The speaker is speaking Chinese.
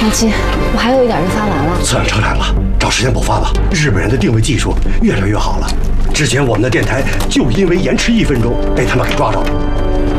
小七，我还有一点就发完了。 测量车辆了，找时间补发吧。日本人的定位技术越来越好了，之前我们的电台就因为延迟1分钟被他们给抓着了。